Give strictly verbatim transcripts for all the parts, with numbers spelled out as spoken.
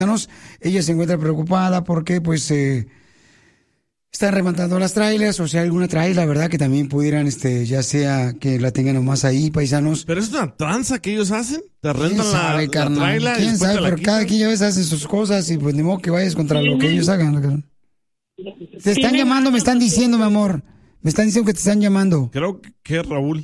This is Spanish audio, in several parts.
Ella se encuentra preocupada porque, pues, eh, están rematando las trailers, o sea, alguna trailer, ¿verdad? Que también pudieran, este, ya sea que la tengan nomás ahí, paisanos. ¿Pero es una tranza que ellos hacen? ¿Te rentan sabe, la, carnal? la trailer? ¿Quién sabe? Pero cada quien ya ves hacen sus cosas y pues ni modo que vayas contra lo que ellos hagan. Te están llamando, me están diciendo, mi amor. Me están diciendo que te están llamando. Creo que es Raúl.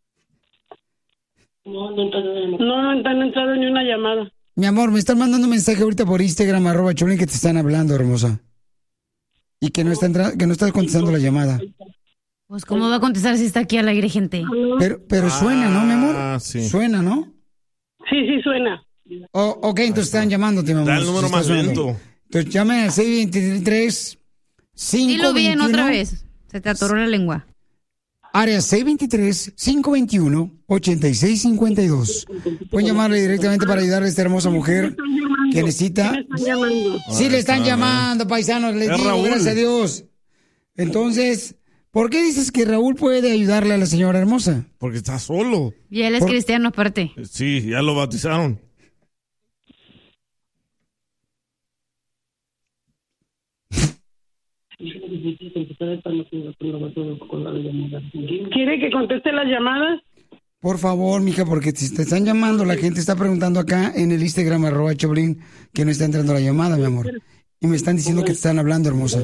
No, no, no, no han entrado ni una llamada. Mi amor, me están mandando un mensaje ahorita por Instagram, arroba Choplin, que te están hablando, hermosa. Y que no está entra- que no estás contestando la llamada. Pues, ¿cómo va a contestar si está aquí al aire, gente? Pero, pero suena, ¿no, mi amor? Ah, sí. Suena, ¿no? Sí, sí, suena. Oh, ok, entonces están llamándote, mi amor. Da el número Sí está más sonando. lento. Entonces llamen al seis dos tres, cinco dos uno. Dilo bien otra vez. Se te atoró la lengua. Área seis dos tres, cinco dos uno, ocho seis cinco dos. Pueden llamarle directamente para ayudarle a esta hermosa mujer que necesita. ¿Quién están llamando? Sí, le están llamando, paisanos, les Es digo, Raúl. gracias a Dios. Entonces, ¿por qué dices que Raúl puede ayudarle a la señora hermosa? Porque está solo. Y él es Por- cristiano aparte. Sí, ya lo bautizaron. ¿Quiere que conteste las llamadas? Por favor, mija, porque si te están llamando, la gente está preguntando acá en el Instagram, arroba Choplin, que no está entrando la llamada, mi amor. Y me están diciendo que te están hablando, hermosa.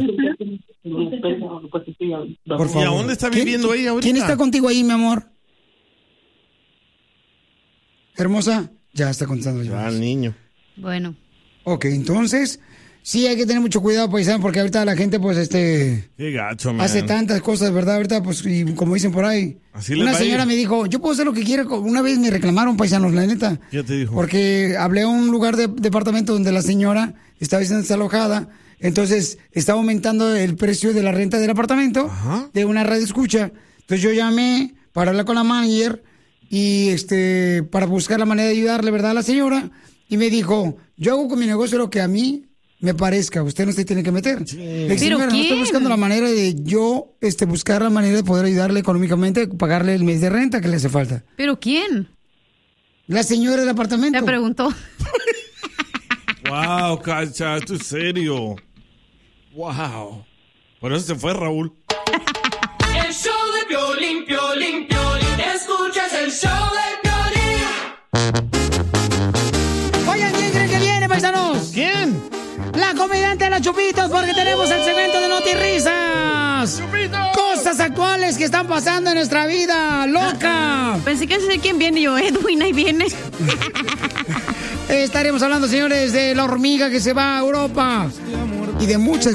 Por favor. ¿Y a dónde está ¿Quién- viviendo ella ahorita? ¿Quién está contigo ahí, mi amor? Hermosa, ya está contestando la Ah, llamada. el niño. Bueno. Ok, entonces, sí hay que tener mucho cuidado, paisano, porque ahorita la gente, pues, este... Qué gacho, man. hace tantas cosas, ¿verdad? Ahorita, pues, y como dicen por ahí. Así les Una va a ir. señora me dijo, yo puedo hacer lo que quiera. Una vez me reclamaron, paisanos, la neta. ¿Qué te dijo? Porque hablé a un lugar de departamento donde la señora estaba siendo desalojada. Entonces, estaba aumentando el precio de la renta del apartamento Ajá. de una radio escucha. Entonces, yo llamé para hablar con la manager y, este, para buscar la manera de ayudarle, ¿verdad? A la señora. Y me dijo, yo hago con mi negocio lo que a mí me parezca, usted no se tiene que meter. Sí. Le dije, ¿Pero señora, no estoy quién? buscando la manera de yo este, buscar la manera de poder ayudarle económicamente, pagarle el mes de renta que le hace falta. ¿Pero quién? La señora del apartamento. Te preguntó. Wow, Cacha, esto es serio. Wow. Por eso se fue Raúl. El show de Piolín, Piolín, Piolín. Escuchas el show de Piolín. Oigan, ¿quién creen que viene, paisanos? ¿Quién? La comediante de los Chupitos, porque tenemos el segmento de Notirrisas. ¡Chupitos! Cosas actuales que están pasando en nuestra vida, loca. Pensé que sé quién viene. Yo, Edwin, ahí viene. Estaremos hablando, señores, de la hormiga que se va a Europa y de muchas